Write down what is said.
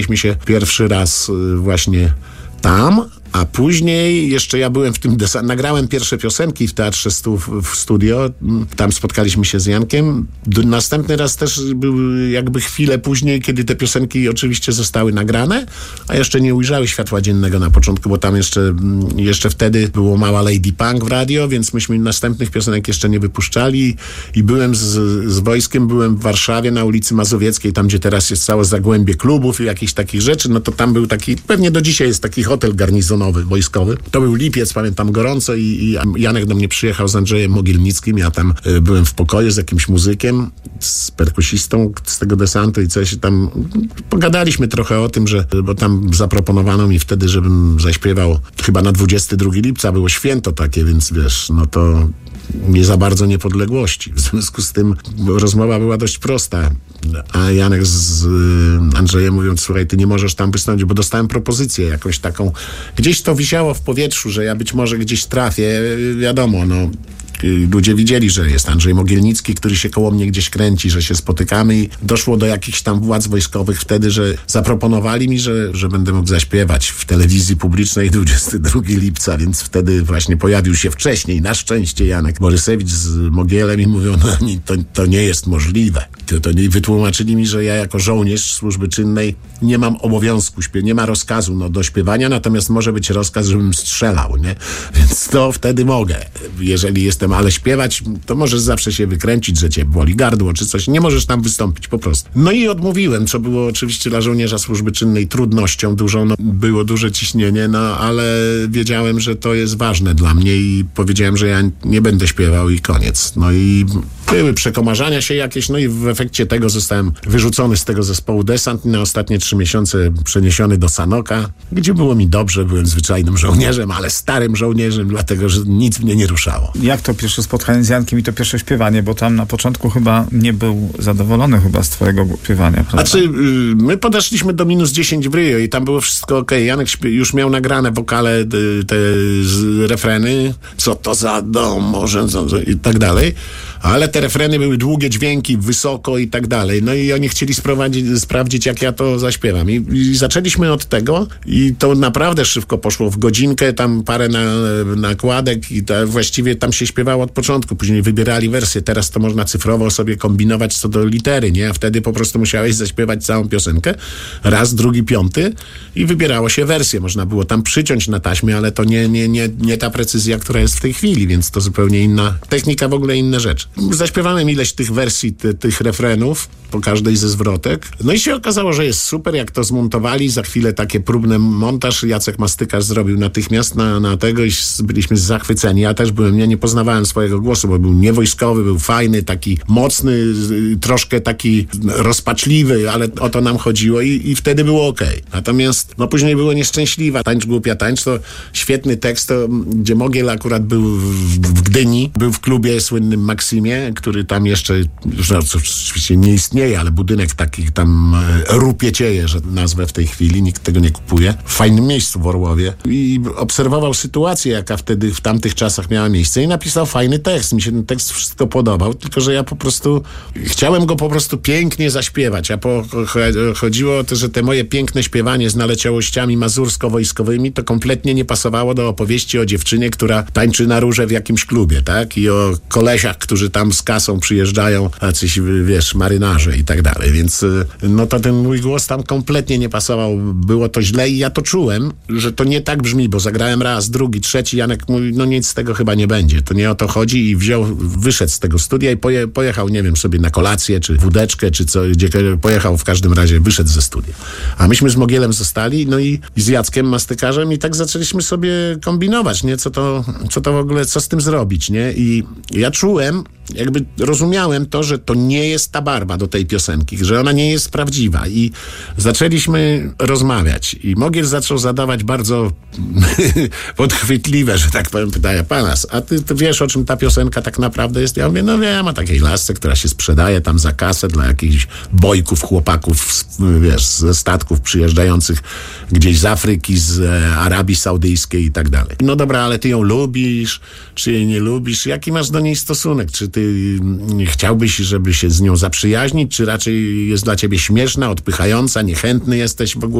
Spotkaliśmy się pierwszy raz właśnie tam, a później jeszcze ja byłem w tym nagrałem pierwsze piosenki w Teatrze w studio. Tam spotkaliśmy się z Jankiem. Następny raz też był jakby chwilę później, kiedy te piosenki oczywiście zostały nagrane, a jeszcze nie ujrzały światła dziennego na początku, bo tam jeszcze wtedy było mała Lady Punk w radio, więc myśmy następnych piosenek jeszcze nie wypuszczali i byłem z wojskiem, byłem w Warszawie na ulicy Mazowieckiej, tam gdzie teraz jest całe zagłębie klubów i jakichś takich rzeczy, no to tam był taki, pewnie do dzisiaj jest taki hotel garnizonowy, wojskowy. To był lipiec, pamiętam, gorąco i Janek do mnie przyjechał z Andrzejem Mogielnickim. Ja tam byłem w pokoju z jakimś muzykiem, z perkusistą z tego desantu i coś tam pogadaliśmy trochę o tym, bo tam zaproponowano mi wtedy, żebym zaśpiewał chyba na 22 lipca, było święto takie, więc wiesz, no to nie za bardzo niepodległości. W związku z tym rozmowa była dość prosta. A Janek z Andrzejem mówią, słuchaj, ty nie możesz tam wystąpić, bo dostałem propozycję jakąś taką. Gdzieś to wisiało w powietrzu, że ja być może gdzieś trafię. Wiadomo, no ludzie widzieli, że jest Andrzej Mogielnicki, który się koło mnie gdzieś kręci, że się spotykamy i doszło do jakichś tam władz wojskowych wtedy, że zaproponowali mi, że będę mógł zaśpiewać w telewizji publicznej 22 lipca, więc wtedy właśnie pojawił się wcześniej, na szczęście, Janek Borysewicz z Mogielem i mówią, no to nie jest możliwe. To nie wytłumaczyli mi, że ja jako żołnierz służby czynnej nie mam obowiązku, nie ma rozkazu do śpiewania, natomiast może być rozkaz, żebym strzelał, nie? Więc to wtedy mogę, jeżeli jestem, ale śpiewać, to możesz zawsze się wykręcić, że cię boli gardło czy coś, nie możesz tam wystąpić po prostu. No i odmówiłem, co było oczywiście dla żołnierza służby czynnej trudnością dużą, było duże ciśnienie, ale wiedziałem, że to jest ważne dla mnie i powiedziałem, że ja nie będę śpiewał i koniec. No i były przekomarzania się jakieś, no i w efekcie tego zostałem wyrzucony z tego zespołu Desant i na ostatnie 3 miesiące przeniesiony do Sanoka, gdzie było mi dobrze, byłem zwyczajnym żołnierzem, ale starym żołnierzem, dlatego, że nic mnie nie ruszało. Jak to pierwsze spotkanie z Jankiem i to pierwsze śpiewanie, bo tam na początku chyba nie był zadowolony chyba z twojego śpiewania, prawda? Znaczy, my podeszliśmy do -10 w Rio i tam było wszystko okej. Janek już miał nagrane wokale, te refreny, co to za dom, może i tak dalej, ale te refreny były długie dźwięki, wysoko i tak dalej. No i oni chcieli sprawdzić, jak ja to zaśpiewam. I zaczęliśmy od tego i to naprawdę szybko poszło. W godzinkę, tam parę nakładek i właściwie tam się śpiewało od początku. Później wybierali wersję. Teraz to można cyfrowo sobie kombinować co do litery, nie? A wtedy po prostu musiałeś zaśpiewać całą piosenkę. Raz, drugi, piąty i wybierało się wersję. Można było tam przyciąć na taśmie, ale to nie ta precyzja, która jest w tej chwili, więc to zupełnie inna technika, w ogóle inne rzeczy. Zaśpiewałem ileś tych wersji, tych refrenów po każdej ze zwrotek. No i się okazało, że jest super, jak to zmontowali. Za chwilę takie próbny montaż Jacek Mastykarz zrobił natychmiast na tego i byliśmy zachwyceni. Ja też byłem, ja nie poznawałem swojego głosu, bo był niewojskowy, był fajny, taki mocny, troszkę taki rozpaczliwy, ale o to nam chodziło i wtedy było okej. Natomiast później było Nieszczęśliwa. Tańcz głupia tańcz, to świetny tekst, gdzie Mogiel akurat był w Gdyni, był w klubie słynnym Maksimie, który tam jeszcze, już oczywiście nie istnieje, ale budynek taki tam rupiecieje, że nazwę w tej chwili, nikt tego nie kupuje. W fajnym miejscu w Orłowie. I obserwował sytuację, jaka wtedy w tamtych czasach miała miejsce i napisał fajny tekst. Mi się ten tekst wszystko podobał, tylko że ja po prostu chciałem go po prostu pięknie zaśpiewać, a chodziło o to, że te moje piękne śpiewanie z naleciałościami mazursko-wojskowymi to kompletnie nie pasowało do opowieści o dziewczynie, która tańczy na róże w jakimś klubie, tak? I o kolesiach, którzy tam z kasą przyjeżdżają, jacyś, wiesz, marynarze i tak dalej, więc to ten mój głos tam kompletnie nie pasował, było to źle i ja to czułem, że to nie tak brzmi, bo zagrałem raz, drugi, trzeci, Janek mówi, nic z tego chyba nie będzie, to nie o to chodzi i wyszedł z tego studia i pojechał, nie wiem, sobie na kolację, czy wódeczkę, czy co, gdzie pojechał, w każdym razie wyszedł ze studia. A myśmy z Mogielem zostali, i z Jackiem Mastykarzem i tak zaczęliśmy sobie kombinować, nie, co to w ogóle, co z tym zrobić, nie, i ja czułem, jakby rozumiałem to, że to nie jest ta barwa do tej piosenki, że ona nie jest prawdziwa i zaczęliśmy rozmawiać i Mogiel zaczął zadawać bardzo podchwytliwe, że tak powiem, pytania, Panas, a ty wiesz, o czym ta piosenka tak naprawdę jest? Ja mówię, wiem, o takiej lasce, która się sprzedaje tam za kasę dla jakichś bojków, chłopaków, wiesz, ze statków przyjeżdżających gdzieś z Afryki, z Arabii Saudyjskiej i tak dalej. No dobra, ale ty ją lubisz, czy jej nie lubisz? Jaki masz do niej stosunek? Czy ty ty chciałbyś, żeby się z nią zaprzyjaźnić, czy raczej jest dla ciebie śmieszna, odpychająca, niechętny jesteś w ogóle?